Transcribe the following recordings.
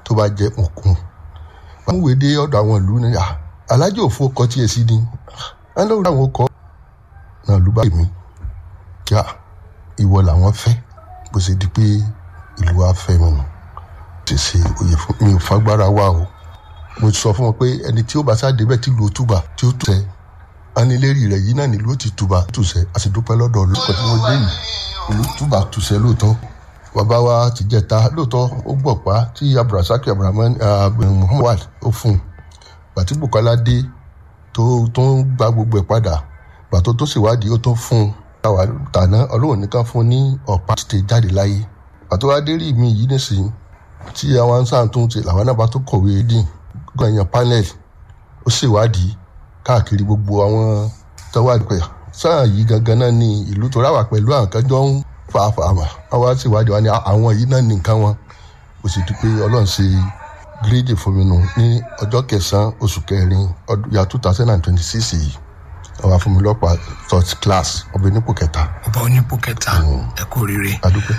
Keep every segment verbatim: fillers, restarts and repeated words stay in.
tó bá jẹ́ òkun. wọ́n wé dé ọ̀dọ̀ àwọn ìlú ní alájò òfò kọ́ tiẹ̀ sí ni wọ́n lọ́wọ́ àwọn ọkọ̀ náà ló bá mi kí ìwọ làwọn fẹ́ bó ṣe di pé ìlú wa fẹ́ mi nù ṣe ṣe oyè fún mi ò fagbára wá o. mo sọ fún wọn pé ẹni tí ó bá sáà débẹ̀ tí lu òtúbà tí ó tẹ̀ anilérí rẹ̀ yìí náà nílùú ti túbà túṣẹ́ a sì dúpẹ́ lọ́dọ̀ olùkọ́ tí wọ́n dé yìí ìlú túbà túṣẹ́ lóòótọ́. bàbá wa ti jẹta lóòótọ́ ó gbọ̀pá tí abdulrasaq abdulrahman muhammad ó fún un gbàtí bukola dé tó tó ń gba gbogbo ẹ̀ padà gbàtó tó ṣèwádìí ó tó fún un táwa tàná ọlọ́run nìkan fún un ní ọ̀pá ti jáde láyé gbàtó wá dé rí mi yìí nísìnyí tí àwọn sáà tó ń ṣe làwọn náà bá tó kọ̀wé dín gbọ̀nyàn panel ó ṣèwádìí káàkiri gbogbo àwọn tọ́wọ́ àgbẹ̀ sáà yìí gangan náà ní ìlú tó ráwà pẹ̀lú àwọn kan jọ ń fa àfàmà àwọn wá ṣèwádìí wa ní àwọn yìí náà ní nǹkan wọn ó sì di pé ọlọ́run ṣe gírédì fún mi nù ní ọjọ́ kẹsàn-án oṣù kẹrin ọdún ya two thousand and twenty six yìí àwọn afúnmi lọ́pàá third class ọba onípò kẹta. ọba onípò kẹta ẹ kú oríire. adúpẹ́.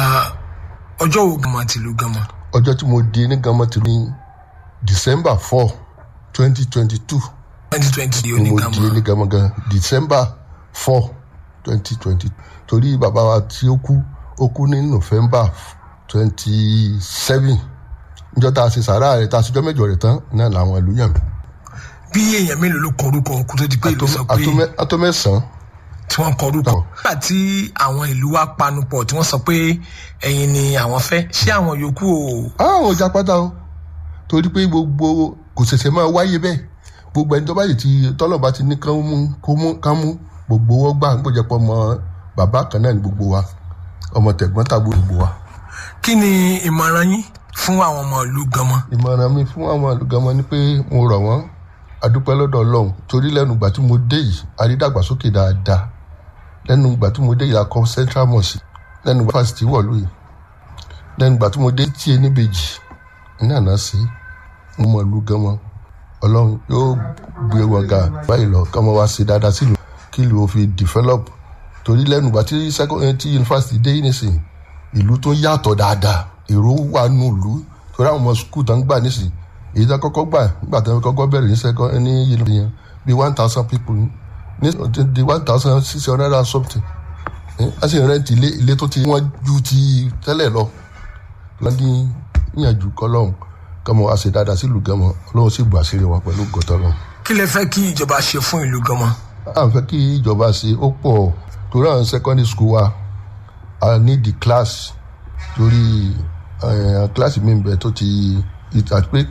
ọjọ́ wo gama ti lu gama. ọjọ́ tí mo di ní gama ti ní december four twenty twenty two. twenty twenty di onígama. mo di onígama gan december four twenty twenty torí bàbá wa tí ó kú ó kú ní november twenty seven níjọ́ tá a ṣe sàárà rẹ̀ tá a ṣèjọ́ mẹ́jọ rẹ̀ tán náà làwọn ìlú yàn mí. bí èèyàn mélòó ló kọ orúkọ kó tó di pé ìlú sọ pé ató mẹ́sàn-án tí wọ́n kọ orúkọ. nígbà tí àwọn ìlú wa panupọ̀ tí wọ́n sọ pé ẹ̀yin ni àwọn fẹ́ ṣé àwọn yòókù o. àwọn ò já pátá o torí pé gbogbo kò ṣẹ̀ṣẹ̀ máa wáyé bẹ́ẹ̀ gbogbo ẹni tó bá yìí ti tọ́lọ́ba ti ní kán mú kó mú kán mú gbogbo wọn gbà ń gbọ́jẹ́ pọ̀ mọ́ bàbá kan náà ní gbogbo wa ọmọ tẹ̀gbọ́n tàbúrò gbogbo wa. kí ni ìmọ̀ràn yín fún àwọn ọmọ ìlú Ganmọ? ìmọ̀ràn mi fún àwọn ìlú Ganmọ ni pé mo rọ̀ wọ́n adúpẹ́ lọ́dọ̀ Ọlọ́run torí lẹ́nu ìgbà tí mo dé yìí a rí dàgbàsókè dáadáa lẹ́nu ìgbà tí mo dé yìí a kọ́ central mosque lẹ́nu ìgbà fásitì wọ̀lú yìí lẹ́nu ìgbà tí mo dé tí Eníbejì ní àná sí mo mọ̀ ìlú Ganmọ Ọlọ́run yóò gbé wọn ga báyìí lọ kọ́ mọ́ wá sí dáadáa sílùú kí ìlú fi develop torí lẹ́nu ìgbà tí tí yunifásitì dé yìí nísìnyí ìlú tó yàtọ̀ dáadáa èrò wà nù ìlú torí àwọn ọmọ skul tó ń gbà nísìnyí èyí tó kọ́kọ́ gbà nígbà tó kọ́kọ́ bẹ̀rẹ̀ ní sẹ́kọ́ ní yìí yẹn bíi one thousand people ní di one thousand six hundred and something a sì rẹ́ǹtì ilé ilé tó ti wọ́n ju ti tẹ́lẹ̀ lọ lọ́dí yíyanjú kọ́lọ́hún kọ́mọ wá ṣe dáadáa sí ìlú Ganmọ Ọlọ́run sì gbà sílẹ̀ wọn pẹ̀lú gọ́tọ́ lọ. kí lẹ fẹ́ kí ìjọba ṣe fún ìlú Ganmọ? à ń fẹ́ kí ìjọba ṣe ó pọ̀ torí àwọn secondary school wa a ní di class torí kíláàsì mi bẹ tó ti àti pé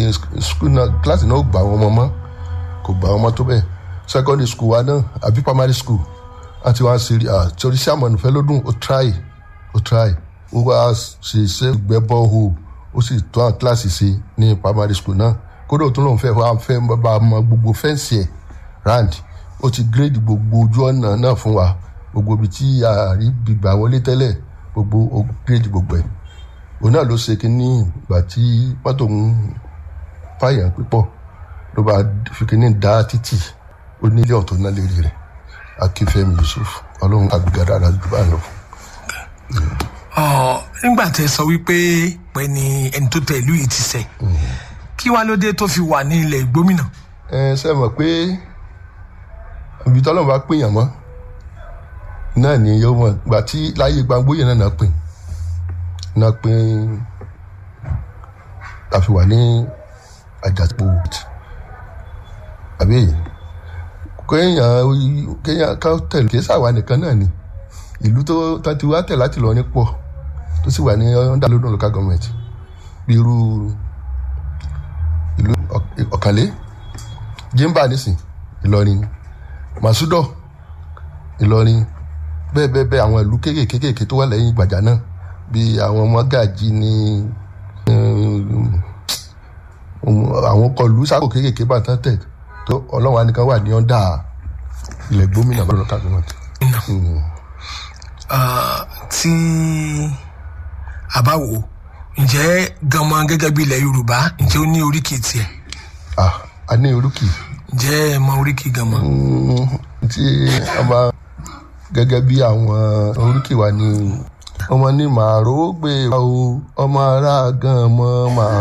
kíláàsì náà gbà wọn mọ́ kò gbà wọn mọ́ tó bẹ́ẹ̀ secondary school wa náà àbí primary school àti wá ṣe torí sí àmọ́ ìfẹ́ lódún ó try ó try ó wá ṣe iṣẹ́ ìgbẹ́ bọ́ọ̀hù ó sì tó àwọn kíláàsì ṣe ní primary school náà kódà tó lóun fẹ́ wá fẹ́ bá a mọ gbogbo fẹ́ǹsì ẹ̀ round ó ti grade gbogbo ojú ọ̀nà náà fún wa gbogbo ibi tí àárí gbígbà wọlé tẹ́lẹ̀ gbogbo ó grade gbogbo ẹ̀ òun náà ló ṣe kínní ìgbà tí mọ́tò ń fàyàn pípọ̀ ló bá fi kínní dá títì ó ní ilé ọ̀tún náà lérí rẹ̀ Akínfẹ́mi Yusuf Ọlọ́run àgbègàdà àdúgbò bá lọ. nígbà tẹ́ sọ wípé pé ni ẹni tó tẹ ìlú yìí ti ṣẹ̀ kí wàá ló dé tó fi wà ní ilẹ̀ Ìgbómìnà. ẹ ṣe mọ̀ pé ibi tọ́lọ́run bá pèèyàn mọ́ náà ni yóò mọ̀ gbà tí láyé Gbangbóyè náà náà pè náà pé a fi wà ní àjàpọ̀ àbí kéèyàn kéèyàn ká tẹ̀lé kí sáwà nìkan náà ni ìlú tó tàti wá tẹ̀ láti lọ ní pọ̀ tó sì wà ní under london local government bí irú ìlú Ọ̀kànlé Jimba nísìn Ìlọrin Màsúdọ̀ Ìlọrin bẹ́ẹ̀ bẹ́ẹ̀ bẹ́ẹ̀ àwọn ìlú kéékèèké kéékèèké tó wà lẹ́yìn Gbàjà náà bí àwọn ọmọ gàjí ní àwọn kọlù sáko kéékèèké bá tán tẹ̀ tó Ọlọ́run àníkan wà ní ọ̀dà ilẹ̀ Gómìnà lọ́dọ̀ kábínà. tí a bá wò ǹjẹ́ Ganmọ gẹ́gẹ́ bí ilẹ̀ Yorùbá ǹjẹ́ ó ní oríkì tiẹ̀? a ní oríkì. ǹjẹ́ ẹ mọ oríkì Ganmọ? tí a bá gẹ́gẹ́ bí àwọn oríkì wa ní ọmọ ní màá rówó gbé wa o ọmọ ará Ganmọ màá